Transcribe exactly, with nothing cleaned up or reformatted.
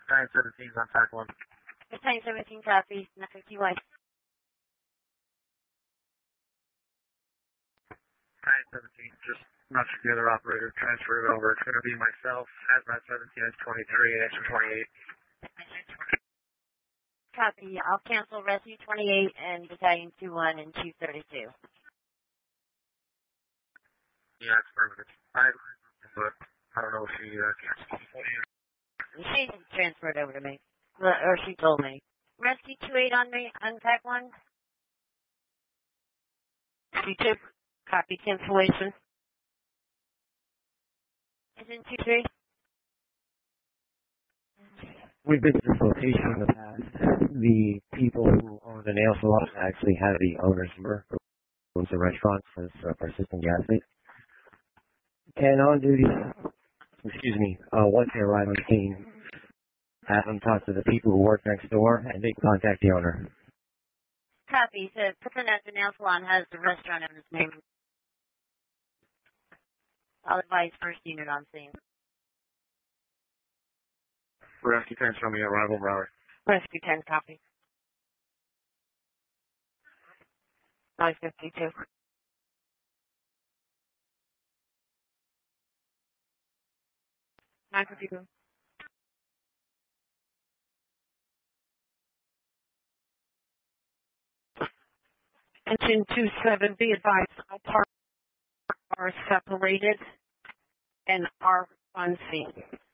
nine seventeen on track one. nine seventeen copy, nine fifty Y. nine seventeen, just not sure the other operator transferred it over. It's going to be myself, Hazmat seventeen, X twenty-three, and X twenty-eight. Copy. I'll cancel Rescue twenty-eight and Battalion two one and two thirty-two. Yeah, it's perfect. I, but I don't know if she uh, canceled. She transferred over to me, or she told me. Rescue two eight on me, on pack one. C two, copy cancellation. Is in two three. We've been to this location in the past. The people who own the nail salon actually have the owner's number, owns the restaurant for uh, persistent gas leak. And on duty, excuse me, uh, once they arrive on scene, have them talk to the people who work next door, and they contact the owner. Copy. The person at the nail salon has the restaurant in his name. I'll advise first unit on scene. Rescue ten, show me arrival, Broward. Rescue ten, copy. nine fifty-two. nine fifty-two. Engine two seven, be advised, all parts are separated and are unseen.